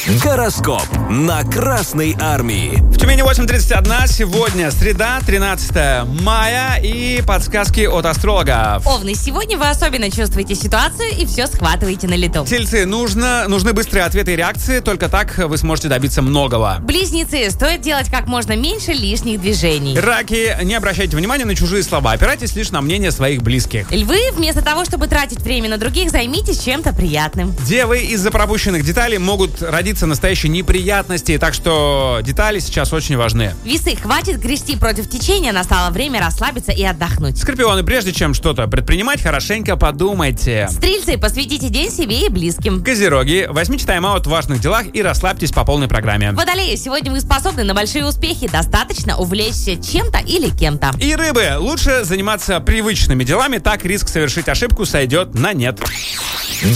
Гороскоп на Красной Армии. В Тюмени 8:31. Сегодня среда, 13 мая. И подсказки от астрологов. Овны, сегодня вы особенно чувствуете ситуацию и все схватываете на лету. Тельцы, нужны быстрые ответы и реакции. Только так вы сможете добиться многого. Близнецы, стоит делать как можно меньше лишних движений. Раки, не обращайте внимания на чужие слова. Опирайтесь лишь на мнение своих близких. Львы, вместо того, чтобы тратить время на других, займитесь чем-то приятным. Девы, из-за пропущенных деталей могут родиться настоящие неприятности, так что детали сейчас очень важны. Весы, хватит грести против течения, настало время расслабиться и отдохнуть. Скорпионы, прежде чем что-то предпринимать, хорошенько подумайте. Стрельцы, посвятите день себе и близким. Козероги, возьмите тайм-аут в важных делах и расслабьтесь по полной программе. Водолеи, сегодня вы способны на большие успехи, достаточно увлечься чем-то или кем-то. И рыбы, лучше заниматься привычными делами, так риск совершить ошибку сойдет на нет.